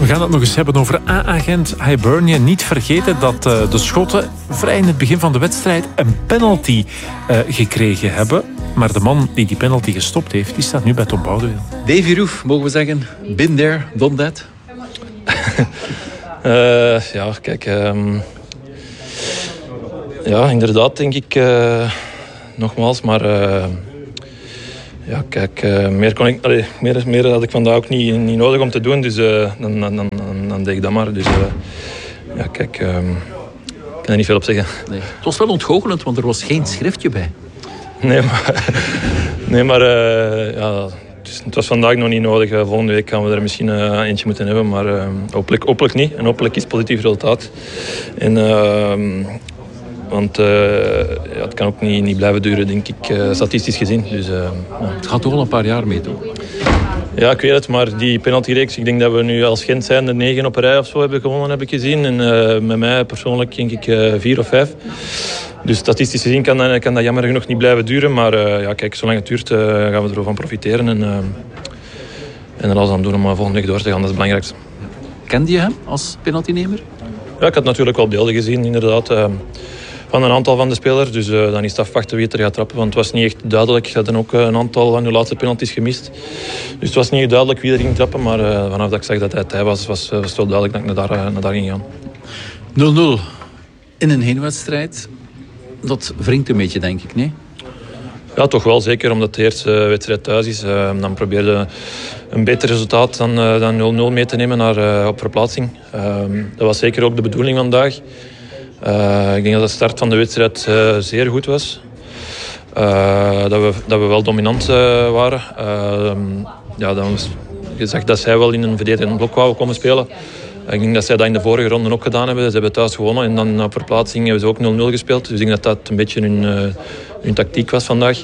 gaan het nog eens hebben over A-agent Hibernian. Niet vergeten dat de Schotten vrij in het begin van de wedstrijd een penalty gekregen hebben. Maar de man die penalty gestopt heeft, die staat nu bij Tom Boudewijn. Davy Roef, mogen we zeggen, been there, done that? Ja, kijk. Ja, inderdaad, denk ik. Nogmaals, maar... ja, kijk, meer had ik vandaag ook niet nodig om te doen. Dus dan deed ik dat maar. Dus ja, kijk, ik kan er niet veel op zeggen. Nee. Het was wel ontgoochelend, want er was geen schriftje bij. Nee, maar ja, het was vandaag nog niet nodig. Volgende week gaan we er misschien eentje moeten hebben. Maar hopelijk niet. En hopelijk is het positief resultaat. Want ja, het kan ook niet blijven duren, denk ik, statistisch gezien. Dus, ja. Het gaat toch al een paar jaar mee, toch? Ja, ik weet het, maar die penaltyreeks, ik denk dat we nu als Gent zijn er 9 op een rij of zo hebben gewonnen, heb ik gezien. En met mij persoonlijk denk ik 4 of 5. Dus statistisch gezien kan dat jammer genoeg niet blijven duren. Maar ja, kijk, zolang het duurt gaan we ervan profiteren. En alles aan doen om volgende week door te gaan, dat is het belangrijkste. Kende je hem als penaltynemer? Ja, ik had natuurlijk wel beelden gezien, inderdaad. Van een aantal van de spelers. Dus dan is het afwachten wie het er gaat trappen. Want het was niet echt duidelijk. Ze hadden ook een aantal van de laatste penalties gemist. Dus het was niet duidelijk wie er ging trappen. Maar vanaf dat ik zag dat hij was het wel duidelijk dat ik naar daar ging gaan. 0-0 in een heenwedstrijd. Dat wringt een beetje, denk ik, nee? Ja, toch wel. Zeker omdat de eerste wedstrijd thuis is. Dan probeerde een beter resultaat dan 0-0 mee te nemen op verplaatsing. Dat was zeker ook de bedoeling vandaag. Ik denk dat de start van de wedstrijd zeer goed was. Dat we wel dominant waren. Ja, dan was gezegd dat zij wel in een verdedigend blok wouden komen spelen. Ik denk dat zij dat in de vorige ronde ook gedaan hebben. Ze hebben thuis gewonnen en dan op verplaatsing hebben ze ook 0-0 gespeeld. Dus ik denk dat dat een beetje hun tactiek was vandaag.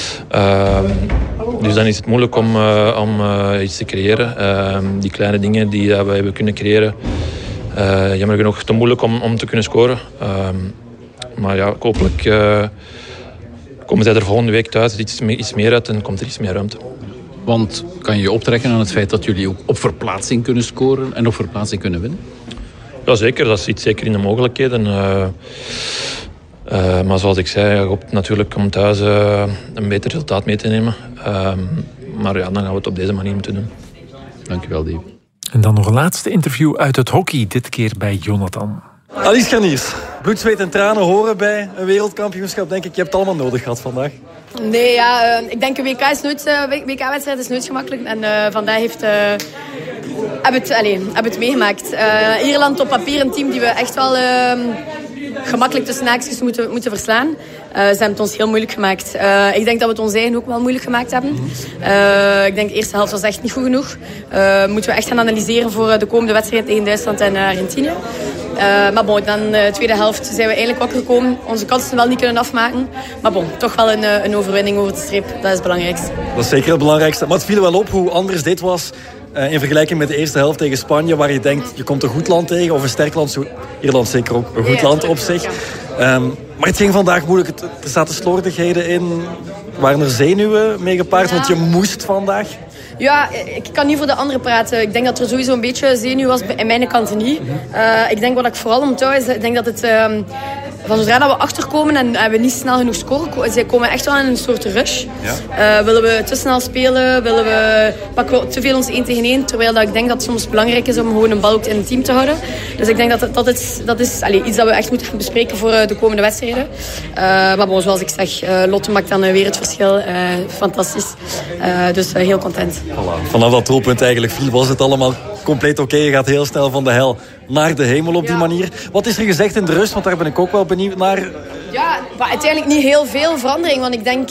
Dus dan is het moeilijk om iets te creëren. Die kleine dingen die we hebben kunnen creëren. Jammer genoeg te moeilijk om te kunnen scoren. Maar ja, hopelijk komen zij er volgende week thuis iets meer uit en komt er iets meer ruimte. Want kan je optrekken aan het feit dat jullie ook op verplaatsing kunnen scoren en op verplaatsing kunnen winnen? Ja, zeker. Dat zit zeker in de mogelijkheden. Maar zoals ik zei, je hoopt natuurlijk om thuis een beter resultaat mee te nemen. Maar ja, dan gaan we het op deze manier moeten doen. Dankjewel, Dave. En dan nog een laatste interview uit het hockey, dit keer bij Jonathan. Alice Garniers, bloed, zweet en tranen horen bij een wereldkampioenschap, denk ik. Je hebt het allemaal nodig gehad vandaag. Nee, ja, ik denk een WK-wedstrijd is nooit gemakkelijk. En vandaag hebben het meegemaakt. Ierland op papier een team die we echt wel gemakkelijk tussen haakjes moeten verslaan. Ze hebben het ons heel moeilijk gemaakt. Ik denk dat we het ons eigen ook wel moeilijk gemaakt hebben. Ik denk de eerste helft was echt niet goed genoeg. Moeten we echt gaan analyseren voor de komende wedstrijd tegen Duitsland en Argentinië. Maar bon, dan de tweede helft zijn we eindelijk wakker gekomen. Onze kansen wel niet kunnen afmaken. Maar bon, toch wel een overwinning over de streep. Dat is het belangrijkste. Dat is zeker het belangrijkste. Maar het viel wel op hoe anders dit was in vergelijking met de eerste helft tegen Spanje. Waar je denkt, je komt een goed land tegen. Of een sterk land. Ierland zeker ook een goed land op zich. Maar het ging vandaag moeilijk. Er zaten slordigheden in. Waren er zenuwen mee gepaard? Want je moest vandaag. Ja, ik kan niet voor de anderen praten. Ik denk dat er sowieso een beetje zenuw was in mijn kant niet. Ik denk wat ik vooral onthoud is, ik denk dat het van zodra dat we achterkomen en we niet snel genoeg scoren, ze komen echt wel in een soort rush. Ja. Willen we te snel spelen? Pakken we te veel ons 1 tegen 1? Terwijl dat ik denk dat het soms belangrijk is om gewoon een bal ook in het team te houden. Dus ik denk dat is iets dat we echt moeten gaan bespreken voor de komende wedstrijden. Maar bon, zoals ik zeg, Lotte maakt dan weer het verschil. Fantastisch. Dus heel content. Voilà. Vanaf dat doelpunt eigenlijk viel, was het allemaal compleet oké. Je gaat heel snel van de hel naar de hemel op die manier. Wat is er gezegd in de rust? Want daar ben ik ook wel benieuwd naar. Ja, maar uiteindelijk niet heel veel verandering. Want ik denk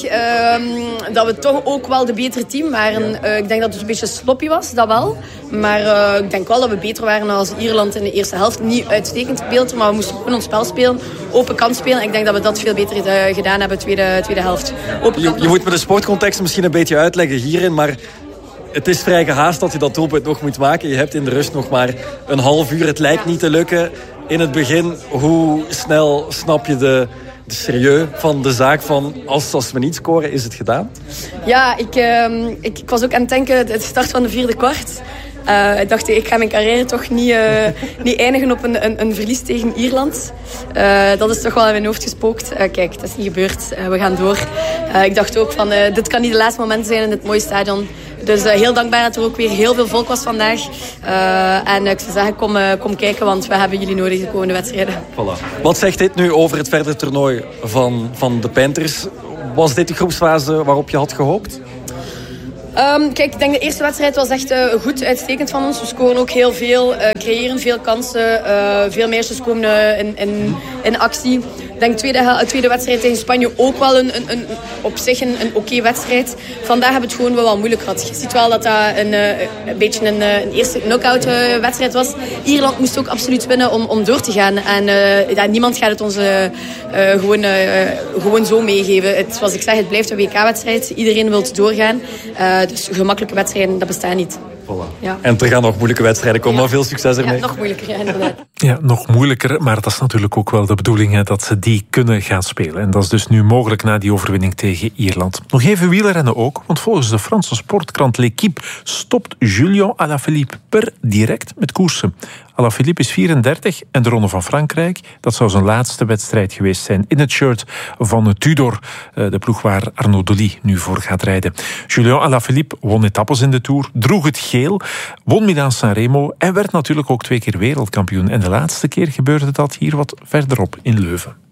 dat we toch ook wel de betere team waren. Ik denk dat het een beetje sloppy was, dat wel. Maar ik denk wel dat we beter waren als Ierland in de eerste helft. Niet uitstekend beeld, maar we moesten gewoon ons spel spelen. Open kant spelen. Ik denk dat we dat veel beter gedaan hebben, tweede helft. Je moet me de sportcontext misschien een beetje uitleggen hierin, maar het is vrij gehaast dat je dat doelpunt nog moet maken. Je hebt in de rust nog maar een half uur. Het lijkt niet te lukken in het begin. Hoe snel snap je de serieus van de zaak van als we niet scoren, is het gedaan? Ja, ik was ook aan het denken, het start van de vierde kwart. Ik dacht, ik ga mijn carrière toch niet eindigen op een verlies tegen Ierland. Dat is toch wel in mijn hoofd gespookt. Kijk, dat is niet gebeurd. We gaan door. Ik dacht ook van, dit kan niet de laatste momenten zijn in dit mooie stadion. Dus heel dankbaar dat er ook weer heel veel volk was vandaag. En ik zou zeggen, kom kijken, want we hebben jullie nodig de komende wedstrijden. Voilà. Wat zegt dit nu over het verdere toernooi van de Panthers? Was dit de groepsfase waarop je had gehoopt? Kijk, ik denk de eerste wedstrijd was echt goed, uitstekend van ons. We scoren ook heel veel, creëren veel kansen. Veel meisjes komen in actie. Ik denk tweede wedstrijd tegen Spanje ook wel op zich een oké wedstrijd. Vandaag hebben we het gewoon wel wat moeilijk gehad. Je ziet wel dat dat een beetje een eerste knock-out wedstrijd was. Ierland moest ook absoluut winnen om door te gaan. En niemand gaat het ons gewoon zo meegeven. Zoals ik zeg, het blijft een WK-wedstrijd. Iedereen wil doorgaan. Dus gemakkelijke wedstrijden, dat bestaat niet. Voilà. Ja. En er gaan nog moeilijke wedstrijden komen, maar veel succes ermee. Ja, nog moeilijker, ja, inderdaad. Ja, nog moeilijker, maar dat is natuurlijk ook wel de bedoeling, hè, dat ze die kunnen gaan spelen. En dat is dus nu mogelijk na die overwinning tegen Ierland. Nog even wielrennen ook, want volgens de Franse sportkrant L'Équipe stopt Julian Alaphilippe per direct met koersen. Alaphilippe is 34 en de Ronde van Frankrijk, dat zou zijn laatste wedstrijd geweest zijn in het shirt van Tudor, de ploeg waar Arnaud Delis nu voor gaat rijden. Julian Alaphilippe won etappes in de Tour, droeg het geel, won Milaan-San Remo en werd natuurlijk ook 2 keer wereldkampioen. En de laatste keer gebeurde dat hier wat verderop in Leuven.